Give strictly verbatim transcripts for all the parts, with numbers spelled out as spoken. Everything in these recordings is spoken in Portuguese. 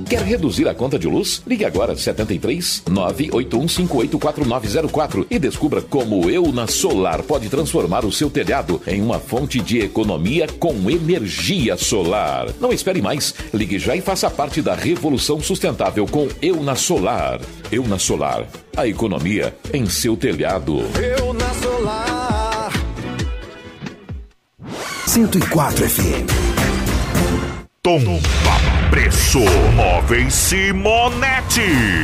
Quer reduzir a conta de luz? Ligue agora setenta e três, nove oito um cinco oito quatro nove zero quatro e descubra como Euna Solar pode transformar o seu telhado em uma fonte de economia com energia solar. Não espere mais. Ligue já e faça parte da revolução sustentável com Euna Solar. Euna Solar. A economia em seu telhado. Euna Solar. cento e quatro F M. Tomba Preço. Móveis Simonetti.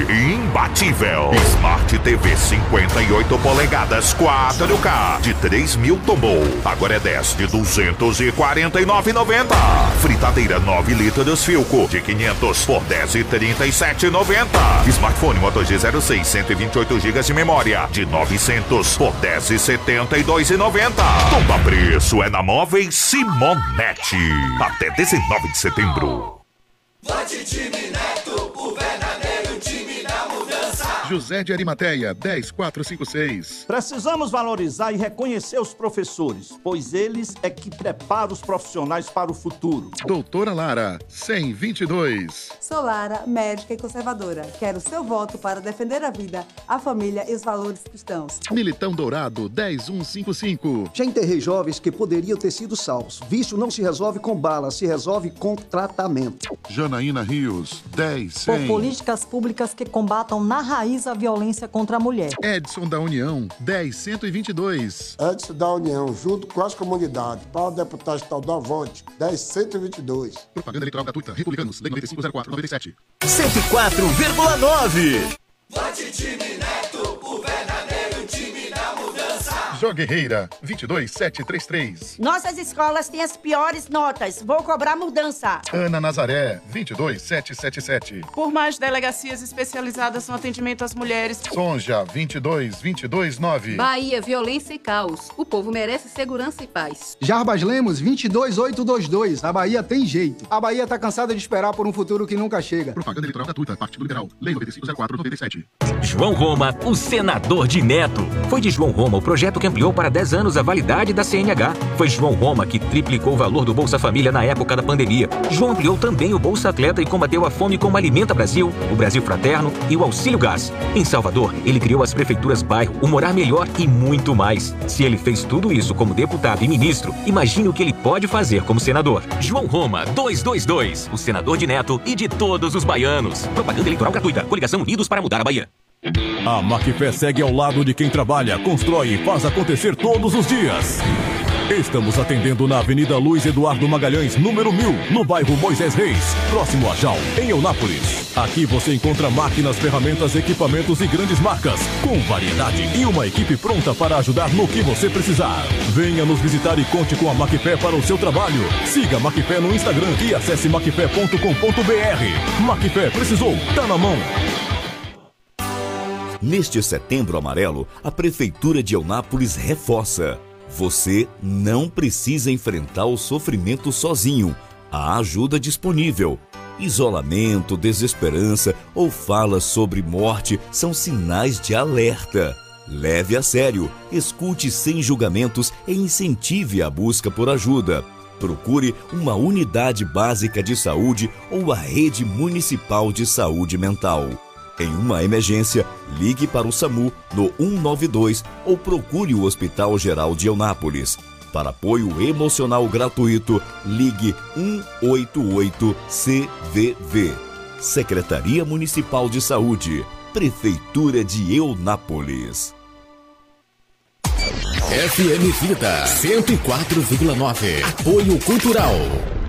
Imbatível. Smart T V cinquenta e oito polegadas quatro K de três mil tombou. Agora é dez de duzentos e quarenta e nove reais e noventa centavos. Fritadeira nove litros Filco de quinhentos por dez de trinta e sete reais e noventa centavos. Smartphone Moto G zero seis, cento e vinte e oito gigas de memória de novecentos por dez de setenta e dois reais e noventa centavos. Tomba Preço é na Móveis Simonetti. Até dezenove de setembro. Vote time Neto, o verdadeiro time da mudança. José de Arimateia, dez quatrocentos e cinquenta e seis. Precisamos valorizar e reconhecer os professores, pois eles é que preparam os profissionais para o futuro. Doutora Lara, cem e vinte e dois. Sou Lara, médica e conservadora. Quero seu voto para defender a vida, a família e os valores cristãos. Militão Dourado, dez mil cento e cinquenta e cinco. Já enterrei jovens que poderiam ter sido salvos. Vício não se resolve com bala, se resolve com tratamento. Janaína Rios, dez cem. Por políticas públicas que combatam na raiz a violência contra a mulher. Edson da União, dez cento e vinte e dois. Edson da União, junto com as comunidades. Para o deputado estadual Vote, dez cento e vinte e dois. Propaganda eleitoral gratuita. Republicanos, Lei noventa e cinco zero quatro noventa e sete. cento e quatro vírgula nove. Vote time Neto, o verdadeiro time da mudança. Jó Guerreira, vinte e dois mil setecentos e trinta e três. Nossas escolas têm as piores notas. Vou cobrar mudança. Ana Nazaré, vinte e dois mil setecentos e setenta e sete. Por mais delegacias especializadas no atendimento às mulheres. Sonja, vinte e dois mil vinte e dois nove. Bahia, violência e caos. O povo merece segurança e paz. Jarbas Lemos, vinte e dois mil oitocentos e vinte e dois. A Bahia tem jeito. A Bahia tá cansada de esperar por um futuro que nunca chega. Propaganda eleitoral gratuita. Partido Liberal. Lei noventa e cinco zero quatro noventa e sete. João Roma, o senador de Neto. Foi de João Roma o projeto que ampliou para dez anos a validade da C N H. Foi João Roma que triplicou o valor do Bolsa Família na época da pandemia. João ampliou também o Bolsa Atleta e combateu a fome como Alimenta Brasil, o Brasil Fraterno e o Auxílio Gás. Em Salvador, ele criou as prefeituras bairro, o Morar Melhor e muito mais. Se ele fez tudo isso como deputado e ministro, imagine o que ele pode fazer como senador. João Roma, duzentos e vinte e dois, o senador de Neto e de todos os baianos. Propaganda eleitoral gratuita. Coligação Unidos para mudar a Bahia. A Macfé segue ao lado de quem trabalha, constrói e faz acontecer todos os dias. Estamos atendendo na Avenida Luiz Eduardo Magalhães, número mil, no bairro Moisés Reis, próximo a Jal, em Eunápolis. Aqui você encontra máquinas, ferramentas, equipamentos e grandes marcas, com variedade e uma equipe pronta para ajudar no que você precisar. Venha nos visitar e conte com a Macfé para o seu trabalho. Siga a Macfé no Instagram e acesse macfé ponto com ponto br. Macfé, precisou, tá na mão. Neste Setembro Amarelo, a Prefeitura de Eunápolis reforça: você não precisa enfrentar o sofrimento sozinho. Há ajuda disponível. Isolamento, desesperança ou falas sobre morte são sinais de alerta. Leve a sério, escute sem julgamentos e incentive a busca por ajuda. Procure uma unidade básica de saúde ou a rede municipal de saúde mental. Em uma emergência, ligue para o SAMU no um nove dois ou procure o Hospital Geral de Eunápolis. Para apoio emocional gratuito, ligue um oito oito C V V. Secretaria Municipal de Saúde, Prefeitura de Eunápolis. F M Vida cento e quatro vírgula nove. Apoio Cultural.